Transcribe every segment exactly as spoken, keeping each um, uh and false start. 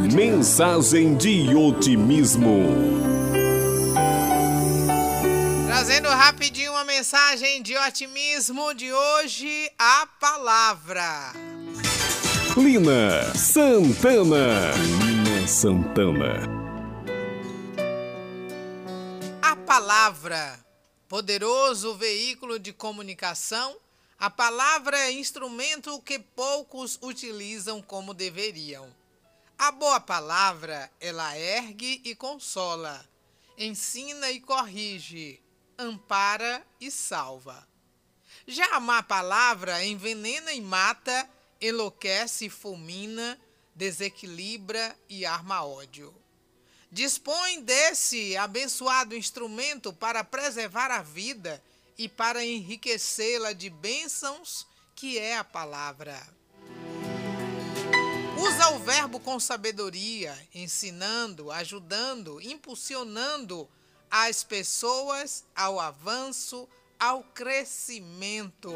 Mensagem de otimismo. Trazendo rapidinho uma mensagem de otimismo de hoje, a palavra. Lina Santana. Lina Santana. A palavra, poderoso veículo de comunicação, a palavra é instrumento que poucos utilizam como deveriam. A boa palavra, ela ergue e consola, ensina e corrige, ampara e salva. Já a má palavra envenena e mata, enlouquece e fulmina, desequilibra e arma ódio. Dispõe desse abençoado instrumento para preservar a vida e para enriquecê-la de bênçãos, que é a palavra. Usa o verbo com sabedoria, ensinando, ajudando, impulsionando as pessoas ao avanço, ao crescimento.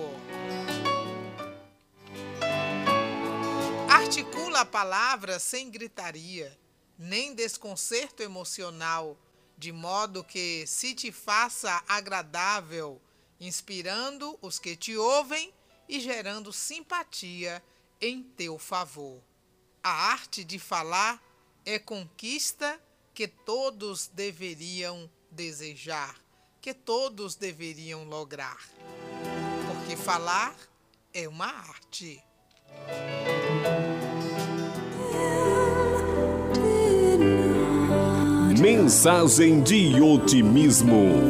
Articula a palavra sem gritaria, nem desconcerto emocional, de modo que se te faça agradável, inspirando os que te ouvem e gerando simpatia em teu favor. A arte de falar é conquista que todos deveriam desejar, que todos deveriam lograr. Porque falar é uma arte. Mensagem de otimismo.